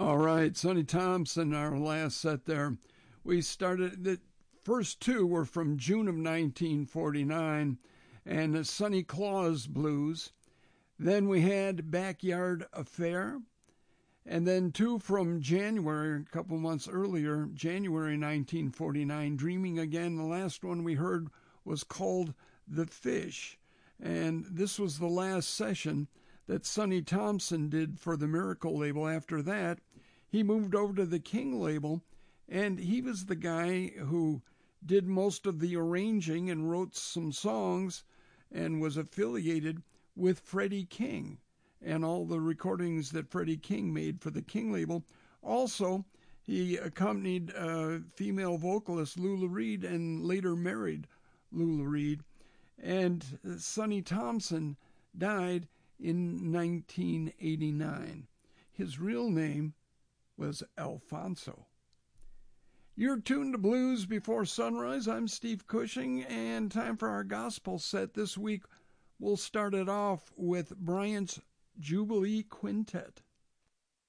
All right, Sonny Thompson, our last set there. We started, the first two were from June of 1949, and the Sonny Claus Blues. Then we had Backyard Affair, and then two from January, a couple months earlier, January 1949, Dreaming Again. The last one we heard was called The Fish, and this was the last session that Sonny Thompson did for the Miracle label. After that, he moved over to the King label, and he was the guy who did most of the arranging and wrote some songs and was affiliated with Freddie King and all the recordings that Freddie King made for the King label. Also, he accompanied female vocalist Lula Reed and later married Lula Reed. And Sonny Thompson died in 1989. His real name was Alfonso. You're tuned to Blues Before Sunrise. I'm Steve Cushing, and time for our gospel set. This week, we'll start it off with Bryant's Jubilee Quintet.